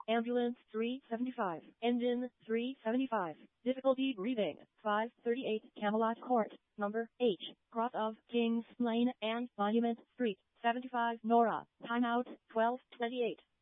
Ambulance 375. Engine 375. Difficulty breathing. 538 Camelot Court. Number H. Cross of Kings Lane and Monument Street. 75 Nora. Timeout 12:28.